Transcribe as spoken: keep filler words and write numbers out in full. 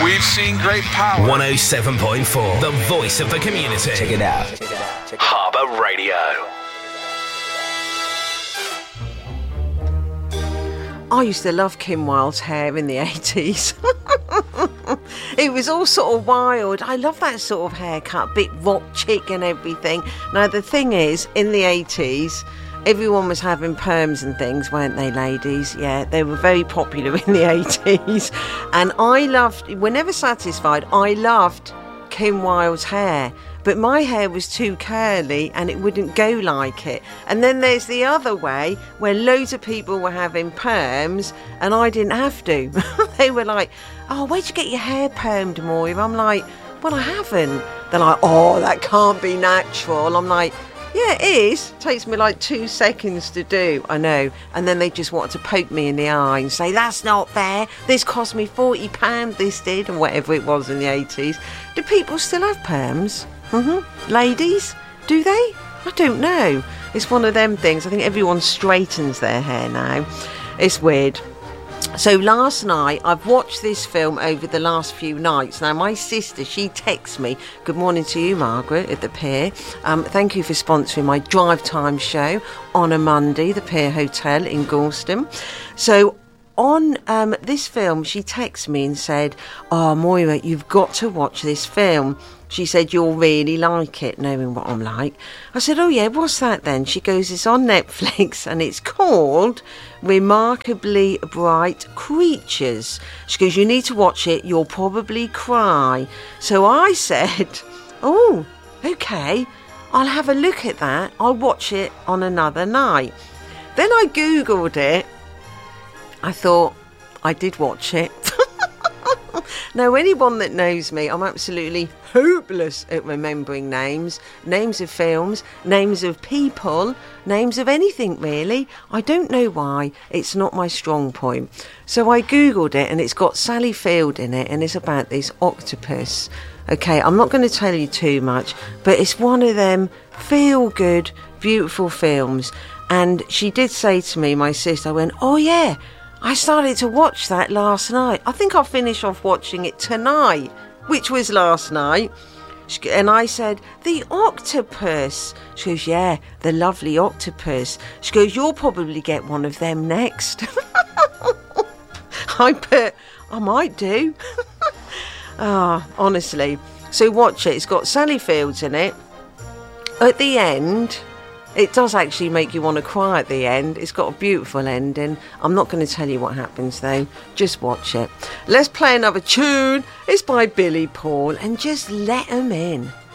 We've seen great power. one oh seven point four, the voice of the community. Check it out. Check it out. Check it out. Harbour Radio. I used to love Kim Wilde's hair in the eighties. It was all sort of wild. I love that sort of haircut, bit rock chick and everything. Now, the thing is, in the eighties, everyone was having perms and things, weren't they, ladies? Yeah, they were very popular in the eighties. And I loved, we're never satisfied, I loved Kim Wilde's hair. But my hair was too curly and it wouldn't go like it. And then there's the other way where loads of people were having perms and I didn't have to. They were like, oh, where'd you get your hair permed, Moira? I'm like, well, I haven't. They're like, oh, that can't be natural. I'm like, yeah, it is. It takes me like two seconds to do. I know. And then they just wanted to poke me in the eye and say, that's not fair. This cost me forty pounds, this did, and whatever it was in the eighties. Do people still have perms? Mm-hmm. Ladies, do they? I don't know. It's one of them things. I think everyone straightens their hair now. It's weird. So last night, I've watched this film over the last few nights. Now, my sister, she texts me, good morning to you, Margaret, at the Pier. Um, thank you for sponsoring my drive time show on a Monday, the Pier Hotel in Gorleston. So on um, this film, she texted me and said, oh, Moira, you've got to watch this film. She said, you'll really like it, knowing what I'm like. I said, oh, yeah, what's that then? She goes, it's on Netflix and it's called Remarkably Bright Creatures. She goes, you need to watch it. You'll probably cry. So I said, oh, OK, I'll have a look at that. I'll watch it on another night. Then I Googled it. I thought I did watch it. Now, anyone that knows me, I'm absolutely hopeless at remembering names, names of films, names of people, names of anything, really. I don't know why. It's not my strong point. So I Googled it, and it's got Sally Field in it, and it's about this octopus. OK, I'm not going to tell you too much, but it's one of them feel-good, beautiful films. And she did say to me, my sister, I went, oh, yeah, I started to watch that last night. I think I'll finish off watching it tonight, which was last night. And I said, the octopus. She goes, yeah, the lovely octopus. She goes, you'll probably get one of them next. I bet I might do. Ah, oh, honestly. So watch it. It's got Sally Fields in it. At the end, it does actually make you want to cry at the end. It's got a beautiful ending. I'm not going to tell you what happens, though. Just watch it. Let's play another tune. It's by Billy Paul, and just let 'em in.